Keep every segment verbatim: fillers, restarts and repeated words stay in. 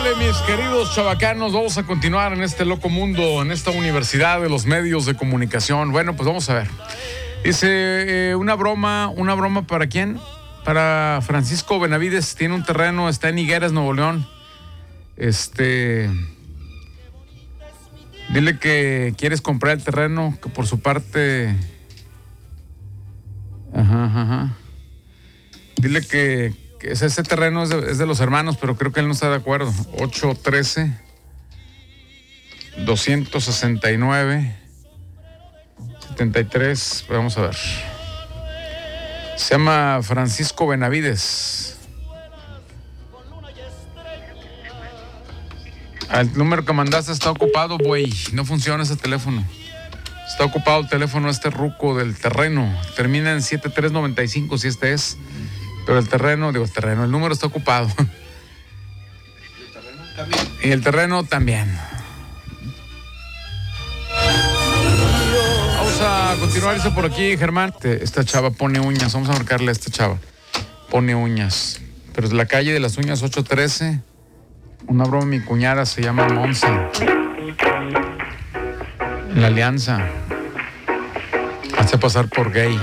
Órale, mis queridos chavacanos, vamos a continuar en este loco mundo, en esta universidad de los medios de comunicación. Bueno, pues vamos a ver. Dice, eh, una broma, ¿una broma para quién? Para Francisco Benavides, tiene un terreno, está en Higueras, Nuevo León. Este... Dile que quieres comprar el terreno, que por su parte... Ajá, ajá. Dile que, que ese, ese terreno es de, es de los hermanos, pero creo que él no está de acuerdo. ocho trece doscientos sesenta y nueve setenta y tres, vamos a ver. Se llama Francisco Benavides. El número que mandaste está ocupado, güey. No funciona ese teléfono. Está ocupado el teléfono este ruco del terreno. Termina en siete tres noventa y cinco si este es. Pero el terreno, digo, el terreno, el número está ocupado. ¿El terreno también? Y el terreno también. Vamos a continuar eso por aquí, Germán. Esta chava pone uñas. Vamos a marcarle a esta chava. Pone uñas. Pero es la calle de las uñas ocho trece. Una broma, mi cuñada se llama Monse. La Alianza. Hace pasar por gay.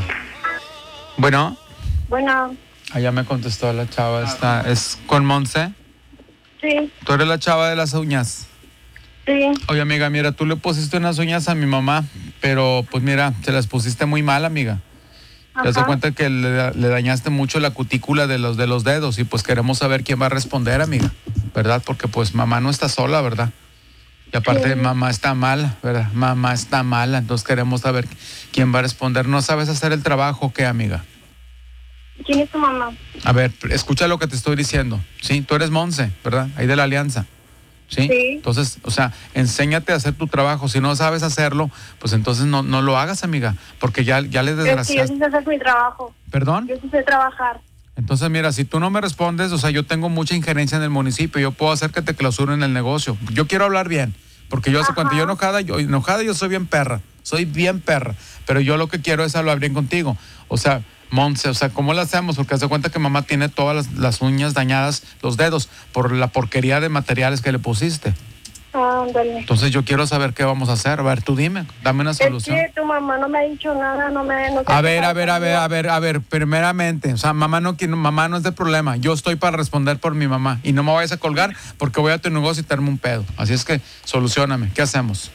Bueno. Bueno. Allá me contestó la chava. Esta, ¿es con Monse? Sí. ¿Tú eres la chava de las uñas? Sí. Oye, amiga, mira, tú le pusiste unas uñas a mi mamá, pero pues mira, se las pusiste muy mal, amiga. Te das cuenta que le, le dañaste mucho la cutícula de los, de los dedos y pues queremos saber quién va a responder, amiga, ¿verdad? Porque pues mamá no está sola, ¿verdad? Y aparte sí. Mamá está mala, ¿verdad? Mamá está mala, entonces queremos saber quién va a responder. ¿No sabes hacer el trabajo o qué, amiga? ¿Quién es tu mamá? A ver, escucha lo que te estoy diciendo. Sí, tú eres Monse, ¿verdad? Ahí de la Alianza. ¿Sí? Sí. Entonces, o sea, enséñate a hacer tu trabajo. Si no sabes hacerlo, pues entonces no, no lo hagas, amiga, porque ya, ya le desgraciaste. Pero es que yo sí sé hacer mi trabajo. ¿Perdón? Yo sí sé trabajar. Entonces, mira, si tú no me respondes, o sea, yo tengo mucha injerencia en el municipio, yo puedo hacer que te clausuren el negocio. Yo quiero hablar bien, porque yo hace cuando yo enojada, yo enojada yo soy bien perra, soy bien perra, pero yo lo que quiero es hablar bien contigo. O sea, Monse, o sea, ¿cómo lo hacemos? Porque hace cuenta que mamá tiene todas las, las uñas dañadas, los dedos, por la porquería de materiales que le pusiste. Ándale. Entonces yo quiero saber qué vamos a hacer. A ver, tú dime, dame una solución. Es que tu mamá no me ha dicho nada, no me... No a ver, a ver, a ver, a ver, a ver, primeramente, o sea, mamá no, mamá no es de problema. Yo estoy para responder por mi mamá y no me vayas a colgar porque voy a tu negocio y te armo un pedo. Así es que, solucioname, ¿qué hacemos?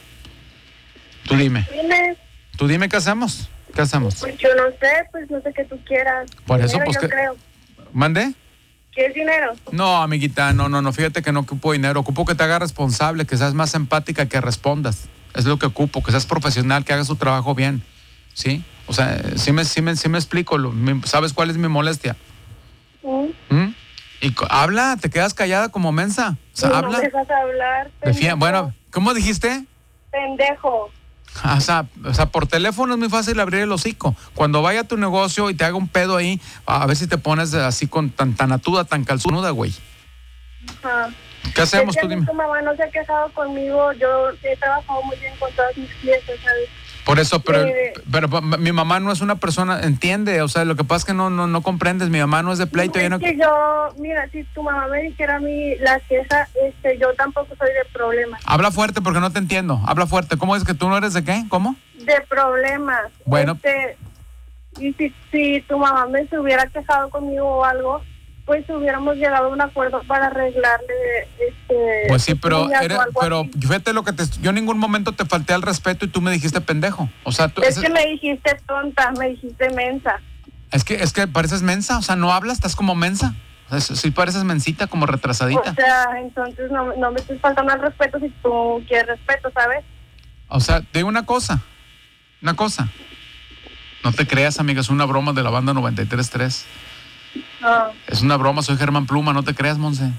Tú dime. Dime. Tú dime qué hacemos. ¿Qué hacemos? Pues yo no sé, pues no sé qué tú quieras. Por dinero, eso, pues yo que... creo. ¿Mande? ¿Quieres dinero? No, amiguita, no, no, no, fíjate que no ocupo dinero. Ocupo que te hagas responsable, que seas más empática, que respondas. Es lo que ocupo, que seas profesional, que hagas tu trabajo bien. ¿Sí? O sea, sí me, sí me, sí me explico. Lo, ¿sabes cuál es mi molestia? ¿Mm? ¿Mm? Y habla, te quedas callada como mensa. O sea, no habla. me dejas hablar, Defía, bueno, ¿cómo dijiste? Pendejo. O sea, o sea, por teléfono es muy fácil abrir el hocico. Cuando vaya a tu negocio y te haga un pedo ahí, a ver si te pones así con tan tan atuda, tan calzuda, güey. Ajá. ¿Qué hacemos? Es que Tú dime. Tu mamá no se ha quejado conmigo, yo he trabajado muy bien con todas mis clientes, ¿sabes? Por eso, pero, Sí. pero, pero mi mamá no es una persona, entiende, o sea, lo que pasa es que no, no, no comprendes, mi mamá no es de pleito. Es no... que yo, mira, si tu mamá me dijera a mí la queja, este, yo tampoco soy de problemas. Habla fuerte porque no te entiendo, habla fuerte. ¿Cómo es que tú no eres de qué? ¿Cómo? De problemas. Bueno. Este, y si, si tu mamá me se hubiera quejado conmigo o algo, pues hubiéramos llegado a un acuerdo para arreglarle, este... Pues sí, pero, eres, pero así. fíjate lo que te... Yo en ningún momento te falté al respeto y tú me dijiste pendejo. O sea, tú... Es ese, que me dijiste tonta, me dijiste mensa. Es que, es que pareces mensa, o sea, no hablas, estás como mensa. O sea, sí pareces mensita, como retrasadita. O sea, entonces no, no me estés faltando al respeto si tú quieres respeto, ¿sabes? O sea, te digo una cosa, una cosa. No te creas, amiga, es una broma de la banda noventa y tres punto tres. No. Es una broma, soy Germán Pluma, no te creas, Monse.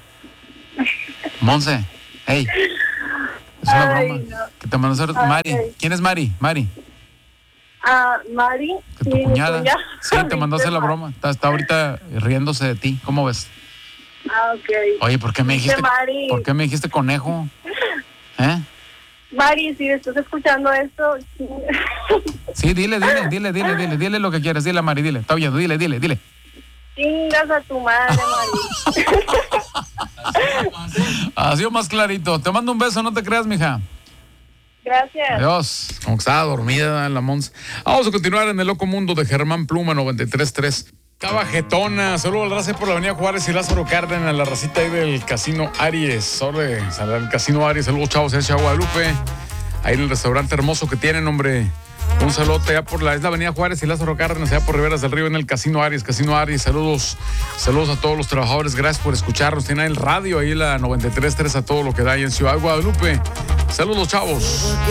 Monse, hey. Es una Ay, broma. no. Que te mandó a hacer... Ay. Mari, ¿quién es Mari? Mari. Ah, Mari. Que tu sí, cuñada. tuya. Sí, te mandó a hacer la broma. Está, está ahorita riéndose de ti. ¿Cómo ves? Ah, ok. Oye, ¿por qué me dijiste, Mari. ¿por qué me dijiste conejo? ¿Eh? Mari, si estás escuchando esto... Sí, dile, dile, dile, dile, dile, dile lo que quieres. Dile a Mari, dile. Está oyendo, dile, dile, dile. Chingas a tu madre, Mari. Ha sido más clarito. Te mando un beso, no te creas, mija. Gracias. Adiós. Como que estaba dormida la Mons. Vamos a continuar en el loco mundo de Germán Pluma noventa y tres punto tres. Estaba jetona. Saludos al raza por la avenida Juárez y Lázaro Cárdenas, la racita ahí del Casino Aries. Sobre el Casino Aries. Saludos, chavos, en Chihuahua Guadalupe. Ahí en el restaurante hermoso que tienen, hombre. Un saludote allá por la, es la avenida Juárez y Lázaro Cárdenas, allá por Riberas del Río en el Casino Aries. Casino Aries, saludos. Saludos a todos los trabajadores. Gracias por escucharnos. Tienen el radio ahí, la noventa y tres punto tres, a todo lo que da ahí en Ciudad Guadalupe. Saludos, chavos.